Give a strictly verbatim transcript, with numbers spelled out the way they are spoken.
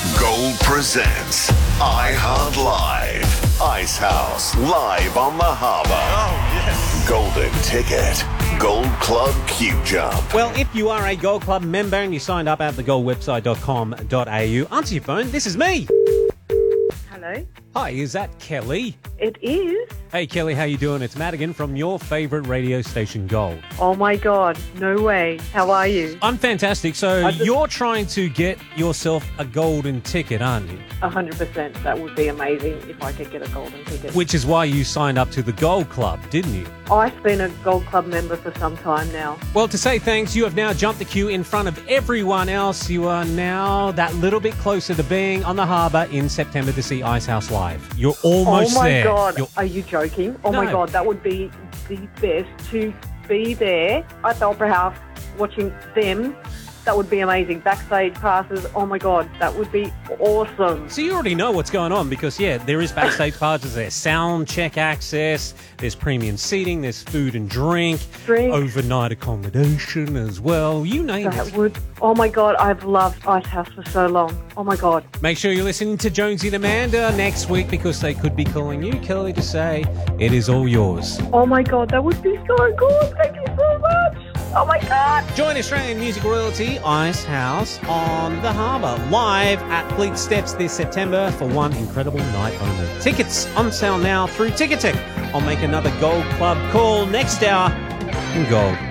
Gold presents iHeart Live. Ice House live on the harbour. Oh, yes. Golden ticket. Gold Club Q Jump. Well, if you are a Gold Club member and you signed up at the gold website dot com dot a u, answer your phone. This is me. Hello. Hi, is that Kelly? It is. Hey, Kelly, how you doing? It's Madigan from your favourite radio station, Gold. Oh my God, no way. How are you? I'm fantastic. So I just- you're trying to get yourself a golden ticket, aren't you? A hundred percent. That would be amazing if I could get a golden ticket. Which is why you signed up to the Gold Club, didn't you? I've been a Gold Club member for some time now. Well, to say thanks, you have now jumped the queue in front of everyone else. You are now that little bit closer to being on the harbour in September to see Ice House Live. You're almost oh my there. God. You're- Are you joking? Oh No. my God, that would be the best to be there at the Opera House watching them. That would be amazing. Backstage passes. Oh my God, that would be awesome. So you already know what's going on because, yeah, there is backstage passes, there's sound check access, there's premium seating, there's food and drink, Drink. overnight accommodation as well. You name That it. would. Oh my God, I've loved Ice House for so long. Oh my God. Make sure you're listening to Jonesy and Amanda next week because they could be calling you, Kelly, to say it is all yours. Oh my God, that would be so cool. Thank you so much. Oh my God. Join Australian music royalty Ice House on the harbour live at Fleet Steps this September for one incredible night only. Tickets on sale now through Ticketek. I'll make another Gold Club call next hour in Gold.